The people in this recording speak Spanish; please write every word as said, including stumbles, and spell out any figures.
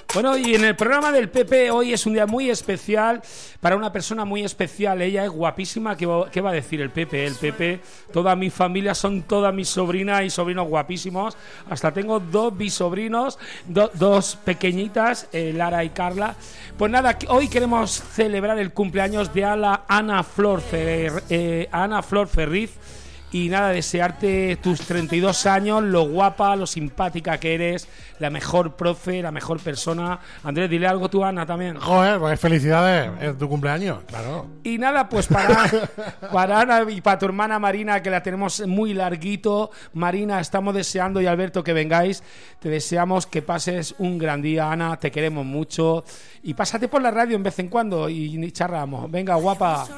Bueno, y en el programa del Pepe hoy es un día muy especial para una persona muy especial. Ella es guapísima. ¿Qué va, qué va a decir el Pepe? El Pepe, toda mi familia son todas mis sobrinas y sobrinos guapísimos. Hasta tengo dos bisobrinos, do, dos pequeñitas, eh, Lara y Carla. Pues nada, hoy queremos celebrar el cumpleaños de Ana, Ana Flor Fer, eh, Ana Flor Ferriz. Y nada, desearte tus treinta y dos años, lo guapa, lo simpática que eres, la mejor profe, la mejor persona. Andrés, dile algo tú, Ana, también. Joder, pues felicidades en tu cumpleaños, claro. Y nada, pues para, para Ana y para tu hermana Marina, que la tenemos muy larguito. Marina, estamos deseando, y Alberto, que vengáis. Te deseamos que pases un gran día, Ana, te queremos mucho. Y pásate por la radio en vez en cuando y charramos. Venga, guapa.